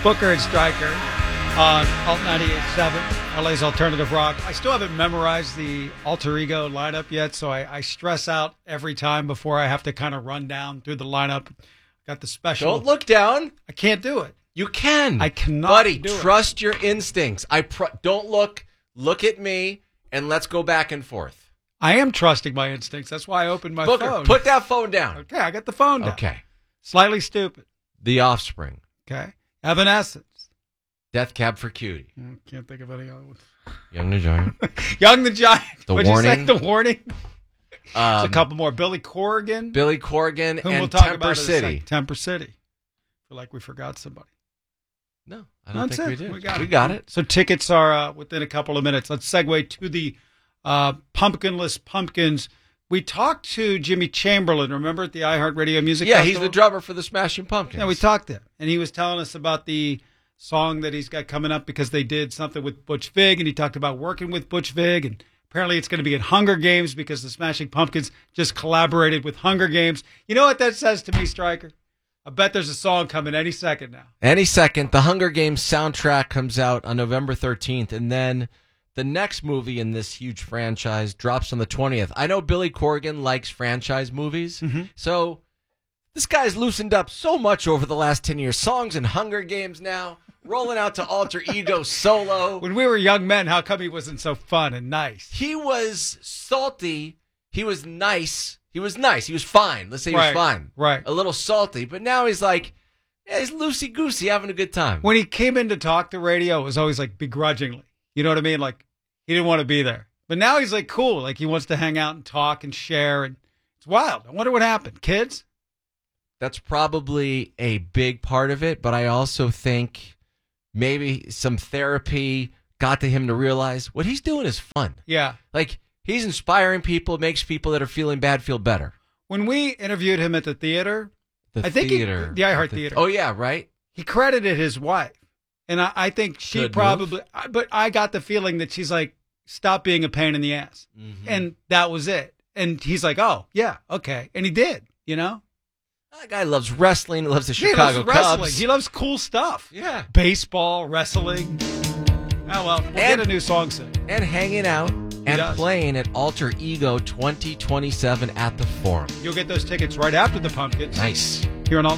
Booker and Stryker on Alt 98.7, LA's Alternative Rock. I still haven't memorized the Alter Ego lineup yet, so I stress out every time before I have to kind of run down through the lineup. Got the special. Don't look down. I can't do it. You can. I cannot Buddy, do it. trust your instincts. Don't look. Look at me, and let's go back and forth. I am trusting my instincts. That's why I opened my Booker, phone. put that phone down. Okay, I got the phone down. Okay. Slightly Stupid. The Offspring. Okay. Evanescence. Death Cab for Cutie. Can't think of any other ones. Young the Giant. Young the Giant. The What'd Warning. You say? The Warning. There's a couple more. Billy Corgan. Billy Corgan whom and we'll talk Temper about in a City. second. Temper City. Feel like we forgot somebody. No, I don't That's think it. we did. We got it. So tickets are within a couple of minutes. Let's segue to the Pumpkinless Pumpkins. We talked to Jimmy Chamberlain, remember, at the iHeartRadio Music Yeah, Festival? he's the drummer for the Smashing Pumpkins. Yeah, we talked to him, and he was telling us about the song that he's got coming up because they did something with Butch Vig, and he talked about working with Butch Vig, and apparently it's going to be at Hunger Games because the Smashing Pumpkins just collaborated with Hunger Games. You know what that says to me, Stryker? I bet there's a song coming any second now. Any second. The Hunger Games soundtrack comes out on November 13th, and then the next movie in this huge franchise drops on the 20th. I know Billy Corgan likes franchise movies, so this guy's loosened up so much over the last 10 years. Songs in Hunger Games now, rolling out to Alter Ego solo. When we were young men, how come he wasn't so fun and nice? He was salty. He was nice. He was nice. He was fine. Let's say he was fine. Right. A little salty, but now he's like, yeah, he's loosey-goosey, having a good time. When he came in to talk to radio, it was always like begrudgingly. You know what I mean? Like, he didn't want to be there. But now he's like cool. Like, he wants to hang out and talk and share. And it's wild. I wonder what happened. Kids? That's probably a big part of it, but I also think maybe some therapy got to him to realize what he's doing is fun. Yeah. Like, he's inspiring people, makes people that are feeling bad feel better. When we interviewed him at the theater, the iHeart Theater. Oh, yeah, right? He credited his wife. And I think she Good probably, but I got the feeling that she's like, stop being a pain in the ass. And that was it. And he's like, oh, yeah, okay. And he did, you know? That guy loves wrestling. He loves the He Chicago loves wrestling. Cubs. He loves cool stuff. Yeah. Baseball, wrestling. Oh, well, we'll get a new song soon. And hanging out and playing at Alter Ego 2027 at the Forum. You'll get those tickets right after the Pumpkins. Nice. Here on All